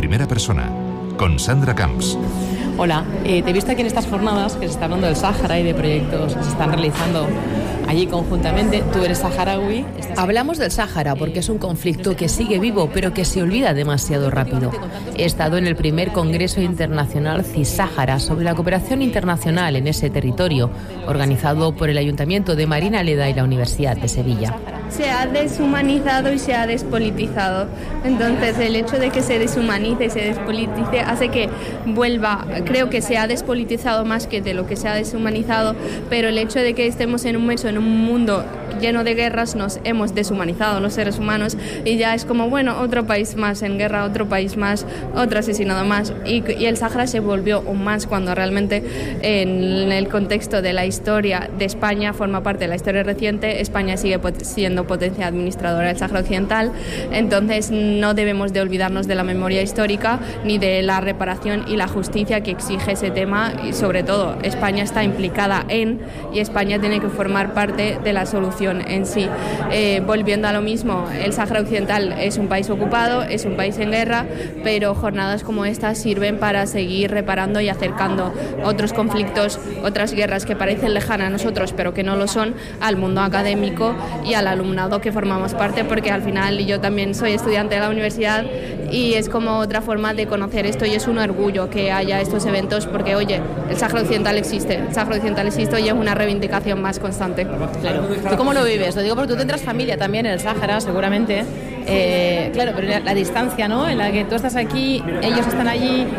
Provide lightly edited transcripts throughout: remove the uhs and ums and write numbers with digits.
primera persona, con Sandra Camps. Hola, te he visto aquí en estas jornadas que se está hablando del Sáhara y de proyectos que se están realizando allí conjuntamente. Tú eres saharaui. Hablamos del Sáhara porque es un conflicto que sigue vivo, pero que se olvida demasiado rápido. He estado en el primer Congreso Internacional CISáhara sobre la cooperación internacional en ese territorio, organizado por el Ayuntamiento de Marinaleda y la Universidad de Sevilla. Se ha deshumanizado y se ha despolitizado. Entonces, el hecho de que se deshumanice y se despolitice hace que vuelva. Creo que se ha despolitizado más que de lo que se ha deshumanizado, pero el hecho de que estemos en un mundo lleno de guerras, nos hemos deshumanizado los seres humanos y ya es como, bueno, otro país más en guerra, otro país más, otro asesinado más. Y el Sáhara se volvió aún más cuando realmente en el contexto de la historia de España, forma parte de la historia reciente, España sigue siendo potencia administradora del Sáhara Occidental. Entonces no debemos de olvidarnos de la memoria histórica ni de la reparación y la justicia que exige ese tema, y sobre todo España está implicada y España tiene que formar parte de la solución en sí. Volviendo a lo mismo, el Sáhara Occidental es un país ocupado, es un país en guerra, pero jornadas como estas sirven para seguir reparando y acercando otros conflictos, otras guerras que parecen lejanas a nosotros pero que no lo son, al mundo académico y al alumnado que formamos parte, porque al final yo también soy estudiante de la universidad y es como otra forma de conocer esto, y es un orgullo que haya estos eventos porque, oye, el Sáhara Occidental existe, y es una reivindicación más constante. Claro. ¿Tú cómo lo vives? Lo digo porque tú tendrás familia también en el Sáhara, seguramente. Claro, pero la distancia, ¿no?, en la que tú estás aquí, ellos están allí.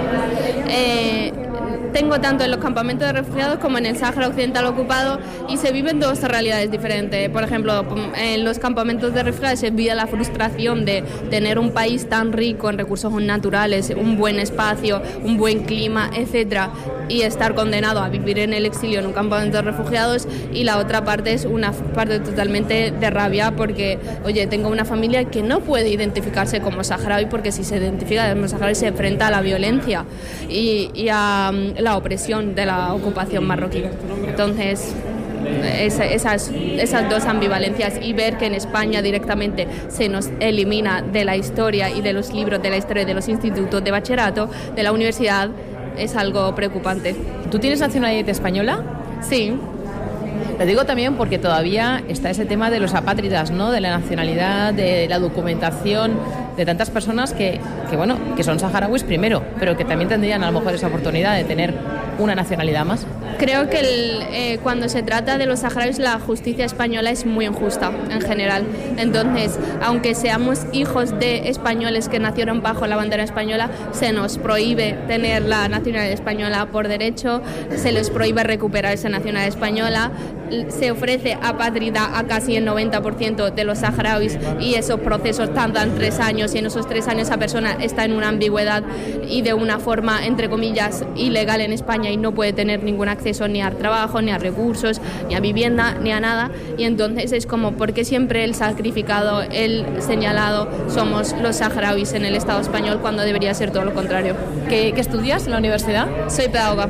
Tengo tanto en los campamentos de refugiados como en el Sáhara Occidental ocupado, y se viven dos realidades diferentes. Por ejemplo, en los campamentos de refugiados se vive la frustración de tener un país tan rico en recursos naturales, un buen espacio, un buen clima, etcétera, y estar condenado a vivir en el exilio en un campamento de refugiados. Y la otra parte es una parte totalmente de rabia porque, oye, tengo una familia que no puede identificarse como saharaui, porque si se identifica como saharaui se enfrenta a la violencia y a la opresión de la ocupación marroquí. Entonces, esas dos ambivalencias, y ver que en España directamente se nos elimina de la historia y de los libros de la historia de los institutos de bachillerato, de la universidad, es algo preocupante. ¿Tú tienes nacionalidad española? Sí. Lo digo también porque todavía está ese tema de los apátridas, ¿no?, de la nacionalidad, de la documentación, de tantas personas que son saharauis primero, pero que también tendrían a lo mejor esa oportunidad de tener una nacionalidad más. Creo que cuando se trata de los saharauis, la justicia española es muy injusta en general. Entonces, aunque seamos hijos de españoles que nacieron bajo la bandera española, se nos prohíbe tener la nacionalidad española por derecho, se les prohíbe recuperar esa nacionalidad española, se ofrece apátrida a casi el 90% de los saharauis, y esos procesos tardan 3 años, y en esos 3 años esa persona está en una ambigüedad y de una forma, entre comillas, ilegal en España, y no puede tener ningún acceso ni al trabajo, ni a recursos, ni a vivienda, ni a nada. Y entonces es como, ¿por qué siempre el sacrificado, el señalado somos los saharauis en el Estado español, cuando debería ser todo lo contrario? ¿Qué estudias en la universidad? Soy pedagoga.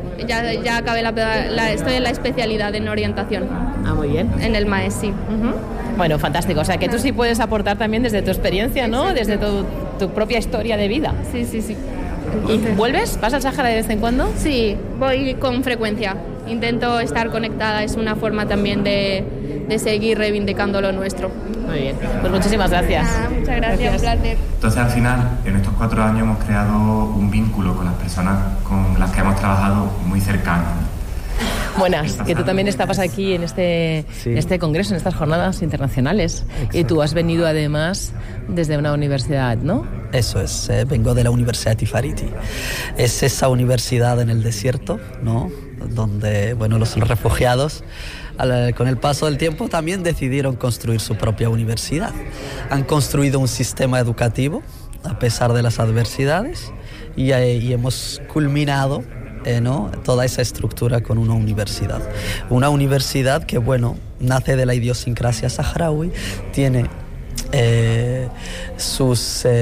Ya acabé estoy en la especialidad en orientación. Ah, muy bien. En el MAES, sí. Bueno, fantástico. O sea, que tú sí puedes aportar también desde tu experiencia, ¿no?, desde tu propia historia de vida. Sí. ¿Y vuelves? ¿Vas al Sáhara de vez en cuando? Sí, voy con frecuencia. Intento estar conectada, es una forma también de seguir reivindicando lo nuestro. Muy bien, pues muchísimas gracias. Muchas gracias, un placer. Entonces, al final, en estos 4 años hemos creado un vínculo con las personas con las que hemos trabajado muy cercano. Buenas, que tú también estabas aquí en este congreso, en estas jornadas internacionales. Exacto. Y tú has venido además desde una universidad, ¿no? Eso es, vengo de la Universidad Tifariti. Es esa universidad en el desierto, ¿no?, donde, los refugiados con el paso del tiempo también decidieron construir su propia universidad. Han construido un sistema educativo a pesar de las adversidades y hemos culminado toda esa estructura con una universidad. Una universidad que, nace de la idiosincrasia saharaui, tiene sus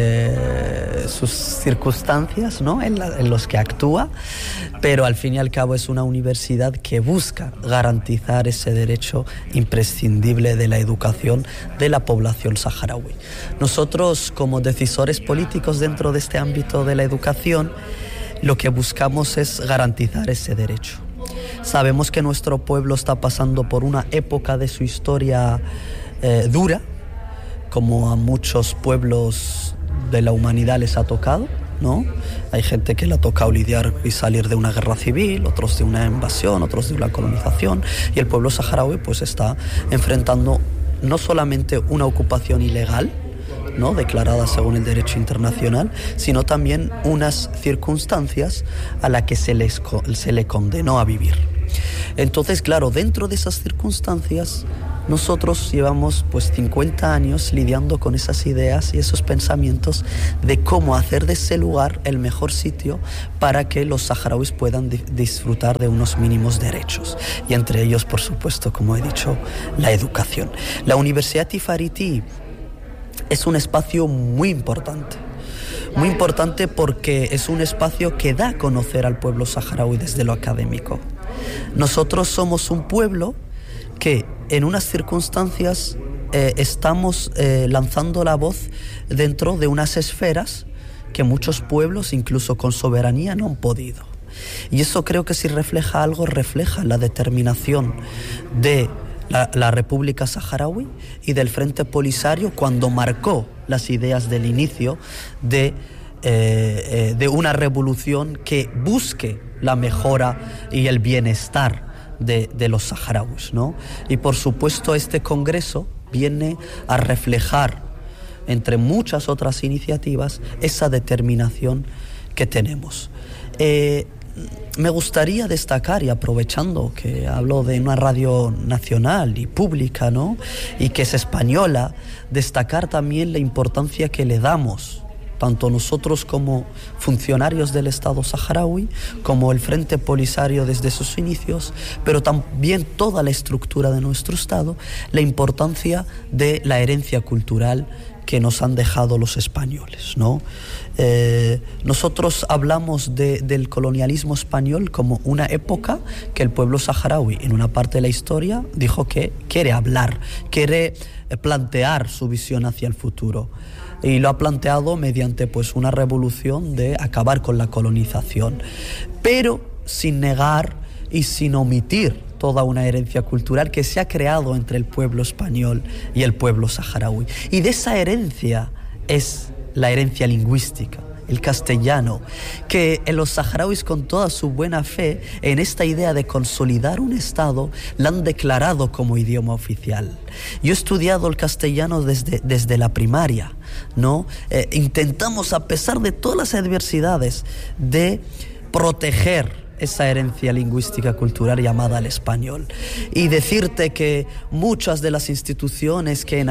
circunstancias, ¿no? en los que actúa, pero al fin y al cabo es una universidad que busca garantizar ese derecho imprescindible de la educación de la población saharaui. Nosotros, como decisores políticos dentro de este ámbito de la educación, lo que buscamos es garantizar ese derecho. Sabemos que nuestro pueblo está pasando por una época de su historia dura, como a muchos pueblos de la humanidad les ha tocado, ¿no? Hay gente que le ha tocado lidiar y salir de una guerra civil, otros de una invasión, otros de una colonización, y el pueblo saharaui pues está enfrentando no solamente una ocupación ilegal, ¿no?, declarada según el derecho internacional, sino también unas circunstancias a las que se le condenó a vivir. Entonces, claro, dentro de esas circunstancias, nosotros llevamos pues 50 años lidiando con esas ideas y esos pensamientos de cómo hacer de ese lugar el mejor sitio para que los saharauis puedan disfrutar de unos mínimos derechos. Y entre ellos, por supuesto, como he dicho, la educación. La Universidad Tifariti es un espacio muy importante porque es un espacio que da a conocer al pueblo saharaui desde lo académico. Nosotros somos un pueblo que en unas circunstancias estamos lanzando la voz dentro de unas esferas que muchos pueblos, incluso con soberanía, no han podido. Y eso creo que si refleja algo, refleja la determinación de la República Saharaui y del Frente Polisario cuando marcó las ideas del inicio de una revolución que busque la mejora y el bienestar de los saharauis, ¿no? Y por supuesto este congreso viene a reflejar, entre muchas otras iniciativas, esa determinación que tenemos. Me gustaría destacar, y aprovechando que hablo de una radio nacional y pública, ¿no?, y que es española, destacar también la importancia que le damos tanto nosotros como funcionarios del Estado saharaui, como el Frente Polisario desde sus inicios, pero también toda la estructura de nuestro Estado, la importancia de la herencia cultural que nos han dejado los españoles, ¿no? Nosotros hablamos del colonialismo español como una época que el pueblo saharaui, en una parte de la historia, dijo que quiere hablar, quiere plantear su visión hacia el futuro. Y lo ha planteado mediante pues una revolución de acabar con la colonización, pero sin negar y sin omitir toda una herencia cultural que se ha creado entre el pueblo español y el pueblo saharaui. Y de esa herencia es la herencia lingüística, el castellano, que los saharauis, con toda su buena fe en esta idea de consolidar un Estado, la han declarado como idioma oficial. Yo he estudiado el castellano desde la primaria, ¿no? Intentamos, a pesar de todas las adversidades, de proteger esa herencia lingüística cultural llamada el español. Y decirte que muchas de las instituciones que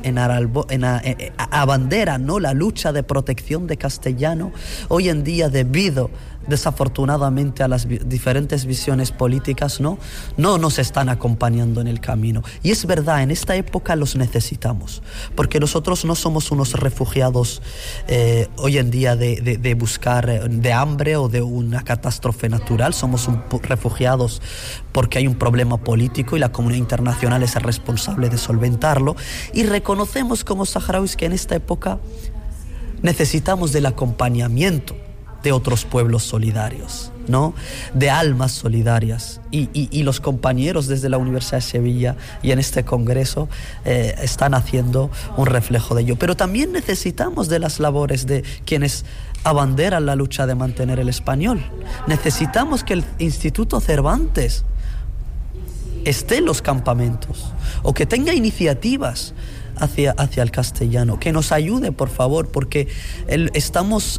abanderan, ¿no?, la lucha de protección de castellano, hoy en día, debido desafortunadamente a las diferentes visiones políticas, no nos están acompañando en el camino. Y es verdad, en esta época los necesitamos, porque nosotros no somos unos refugiados hoy en día de buscar de hambre o de una catástrofe natural. Somos refugiados porque hay un problema político y la comunidad internacional es el responsable de solventarlo, y reconocemos como saharauis que en esta época necesitamos del acompañamiento de otros pueblos solidarios, ¿no?, de almas solidarias, y los compañeros desde la Universidad de Sevilla y en este congreso están haciendo un reflejo de ello. Pero también necesitamos de las labores de quienes abanderan la lucha de mantener el español. Necesitamos que el Instituto Cervantes esté en los campamentos o que tenga iniciativas hacia el castellano, que nos ayude, por favor, porque estamos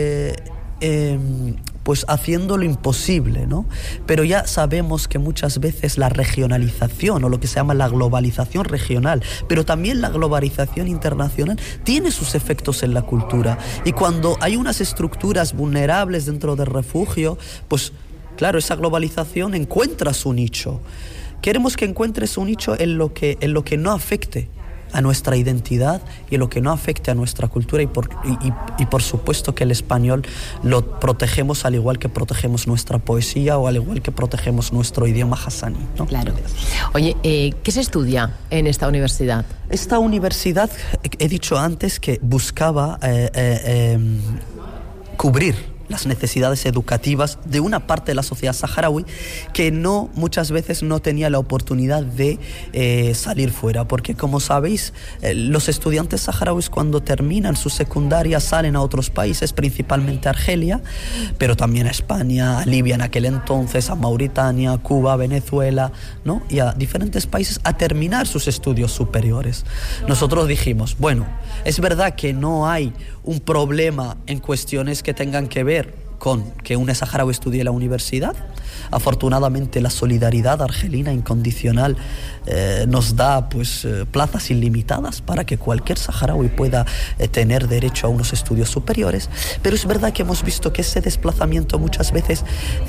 pues haciendo lo imposible, ¿no? Pero ya sabemos que muchas veces la regionalización, o lo que se llama la globalización regional, pero también la globalización internacional, tiene sus efectos en la cultura. Y cuando hay unas estructuras vulnerables dentro del refugio, pues claro, esa globalización encuentra su nicho. Queremos que encuentre su nicho en lo que no afecte a nuestra identidad y lo que no afecte a nuestra cultura, y por supuesto que el español lo protegemos al igual que protegemos nuestra poesía o al igual que protegemos nuestro idioma hassani, ¿no? Claro. Oye, ¿qué se estudia en esta universidad? Esta universidad, he dicho antes que buscaba cubrir las necesidades educativas de una parte de la sociedad saharaui que muchas veces no tenía la oportunidad de salir fuera, porque como sabéis, los estudiantes saharauis cuando terminan su secundaria salen a otros países, principalmente a Argelia, pero también a España, a Libia en aquel entonces, a Mauritania, Cuba, Venezuela, ¿no? Y a diferentes países a terminar sus estudios superiores. Nosotros dijimos, bueno, es verdad que no hay un problema en cuestiones que tengan que ver con que un saharaui estudie en la universidad. Afortunadamente la solidaridad argelina incondicional nos da plazas ilimitadas para que cualquier saharaui pueda tener derecho a unos estudios superiores, pero es verdad que hemos visto que ese desplazamiento muchas veces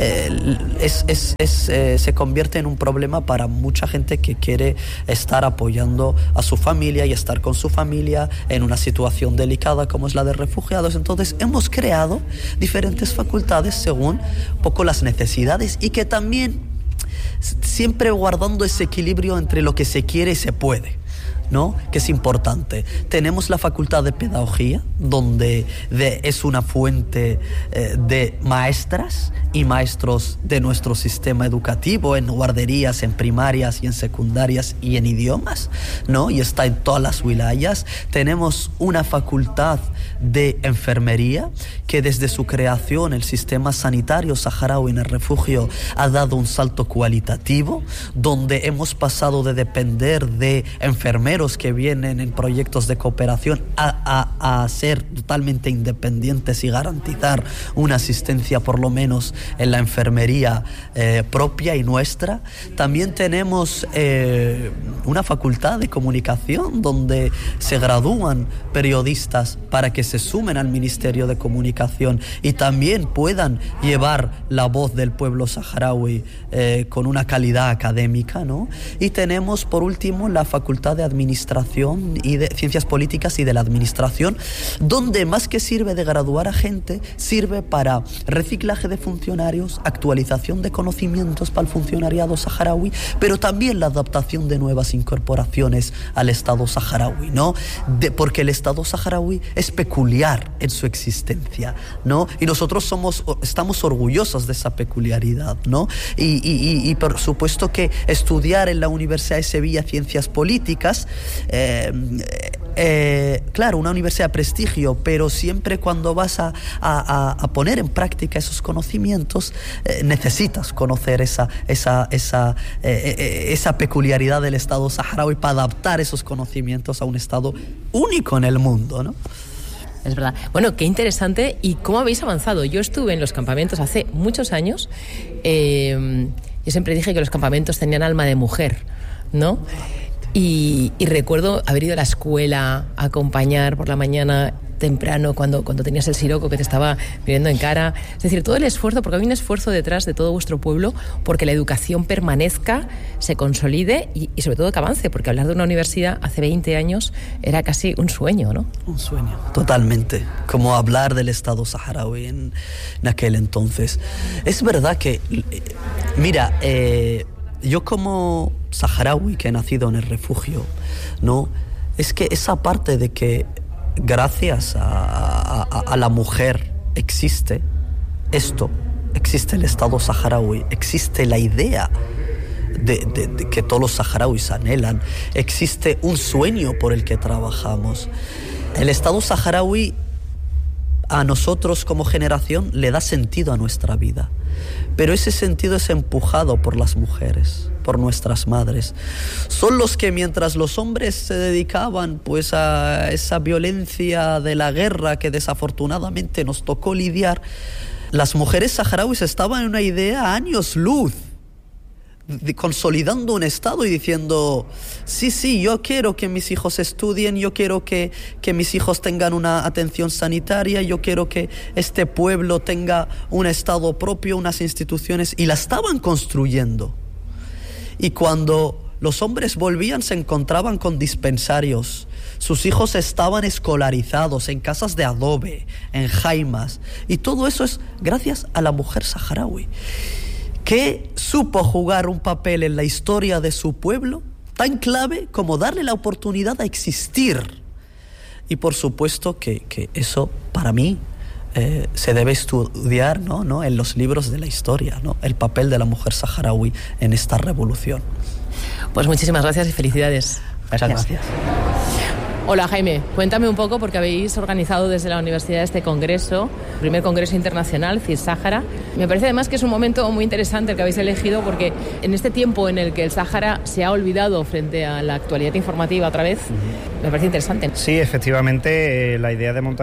se convierte en un problema para mucha gente que quiere estar apoyando a su familia y estar con su familia en una situación delicada como es la de refugiados. Entonces hemos creado diferentes facultades según un poco las necesidades, y que también siempre guardando ese equilibrio entre lo que se quiere y se puede, ¿no? Que es importante. Tenemos la facultad de pedagogía, donde es una fuente de maestras y maestros de nuestro sistema educativo, en guarderías, en primarias y en secundarias y en idiomas, ¿no? Y está en todas las wilayas. Tenemos una facultad de enfermería, que desde su creación el sistema sanitario saharaui en el refugio ha dado un salto cualitativo, donde hemos pasado de depender de enfermeros que vienen en proyectos de cooperación a ser totalmente independientes y garantizar una asistencia por lo menos en la enfermería propia y nuestra. También tenemos una facultad de comunicación donde se gradúan periodistas para que se sumen al Ministerio de Comunicación y también puedan llevar la voz del pueblo saharaui con una calidad académica, ¿no? Y tenemos por último la facultad de Administración y de Ciencias Políticas y de la Administración, donde más que sirve de graduar a gente, sirve para reciclaje de funcionarios, actualización de conocimientos para el funcionariado saharaui, pero también la adaptación de nuevas incorporaciones al Estado saharaui, ¿no? Porque el Estado saharaui es peculiar en su existencia, ¿no? Y nosotros estamos orgullosos de esa peculiaridad, ¿no? Y por supuesto que estudiar en la Universidad de Sevilla Ciencias Políticas, claro, una universidad de prestigio, pero siempre cuando vas a poner en práctica esos conocimientos, necesitas conocer esa peculiaridad del Estado saharaui para adaptar esos conocimientos a un Estado único en el mundo, ¿no? Es verdad. Bueno, qué interesante. ¿Y cómo habéis avanzado? Yo estuve en los campamentos hace muchos años. Yo siempre dije que los campamentos tenían alma de mujer, ¿no? Y recuerdo haber ido a la escuela a acompañar por la mañana temprano cuando tenías el siroco que te estaba mirando en cara. Es decir, todo el esfuerzo, porque hay un esfuerzo detrás de todo vuestro pueblo porque la educación permanezca, se consolide y sobre todo que avance, porque hablar de una universidad hace 20 años era casi un sueño, ¿no? Un sueño, totalmente. Como hablar del Estado saharaui en aquel entonces. Es verdad que, mira, yo como saharaui que he nacido en el refugio, ¿no? Es que esa parte de que gracias a la mujer existe esto, existe el Estado saharaui, existe la idea de que todos los saharauis anhelan, existe un sueño por el que trabajamos. El Estado saharaui a nosotros como generación le da sentido a nuestra vida, pero ese sentido es empujado por las mujeres, por nuestras madres. Son los que mientras los hombres se dedicaban pues a esa violencia de la guerra que desafortunadamente nos tocó lidiar, las mujeres saharauis estaban en una idea a años luz, consolidando un Estado y diciendo sí, yo quiero que mis hijos estudien, yo quiero que mis hijos tengan una atención sanitaria, yo quiero que este pueblo tenga un Estado propio, unas instituciones, y la estaban construyendo. Y cuando Los hombres volvían, se encontraban con dispensarios. Sus hijos estaban escolarizados en casas de adobe, en jaimas. Y todo eso es gracias a la mujer saharaui, que supo jugar un papel en la historia de su pueblo tan clave como darle la oportunidad a existir. Y por supuesto que eso, para mí, se debe estudiar, ¿no? En los libros de la historia, ¿no? El papel de la mujer saharaui en esta revolución. Pues muchísimas gracias y felicidades. Muchas gracias. Hola Jaime, cuéntame un poco, porque habéis organizado desde la universidad este congreso, el primer congreso internacional CIS-Sáhara. Me parece además que es un momento muy interesante el que habéis elegido, porque en este tiempo en el que el Sáhara se ha olvidado frente a la actualidad informativa otra vez, me parece interesante. Sí, efectivamente, la idea de montar